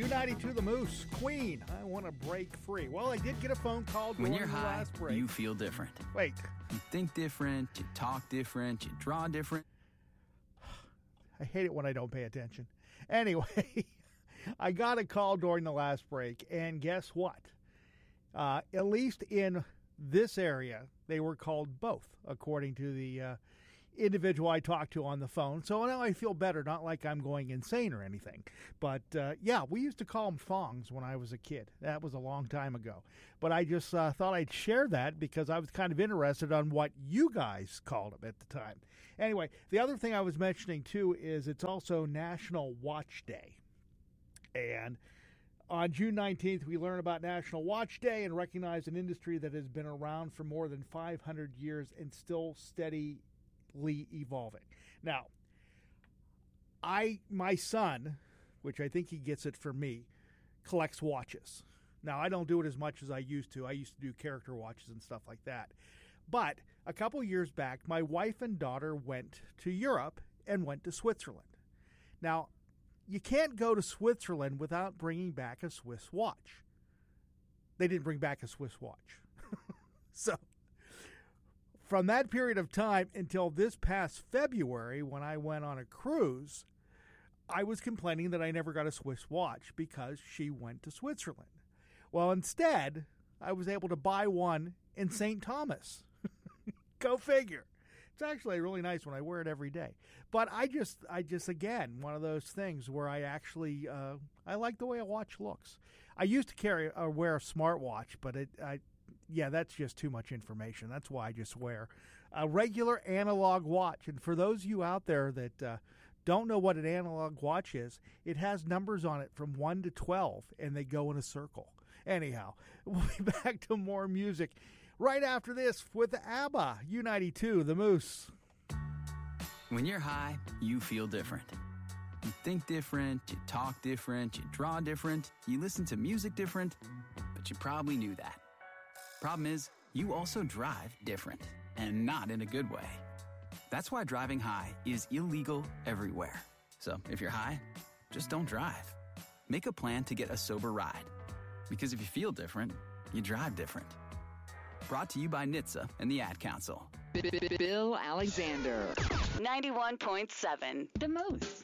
U92 The Moose, Queen, I want to break free. Well, I did get a phone call during When you're the high, last break. you feel different. Wait. You think different, you talk different, you draw different. I hate it when I don't pay attention. Anyway, I got a call during the last break, and guess what? At least in this area, they were called both, according to the individual I talked to on the phone. So now I feel better, not like I'm going insane or anything. But yeah, we used to call them thongs when I was a kid. That was a long time ago. But I just thought I'd share that because I was kind of interested on what you guys called them at the time. Anyway, the other thing I was mentioning too is it's also National Watch Day. And on June 19th, we learn about National Watch Day and recognize an industry that has been around for more than 500 years and still steadily evolving. Now, my son, which I think he gets it from me, collects watches. Now, I don't do it as much as I used to. I used to do character watches and stuff like that. But a couple years back, my wife and daughter went to Europe and went to Switzerland. Now, you can't go to Switzerland without bringing back a Swiss watch. They didn't bring back a Swiss watch. So, from that period of time until this past February, when I went on a cruise, I was complaining that I never got a Swiss watch because she went to Switzerland. Well, instead, I was able to buy one in St. Thomas. Go figure. It's actually really nice when I wear it every day. But I just again, one of those things where I actually, I like the way a watch looks. I used to wear a smartwatch, but yeah, that's just too much information. That's why I just wear a regular analog watch. And for those of you out there that don't know what an analog watch is, it has numbers on it from 1 to 12, and they go in a circle. Anyhow, we'll be back to more music right after this with ABBA, U92, The Moose. When you're high, you feel different. You think different, you talk different, you draw different, you listen to music different, but you probably knew that. Problem is, you also drive different, and not in a good way. That's why driving high is illegal everywhere. So if you're high, just don't drive. Make a plan to get a sober ride. Because if you feel different, you drive different. Brought to you by NHTSA and the Ad Council. Bill Alexander. 91.7. The Moose.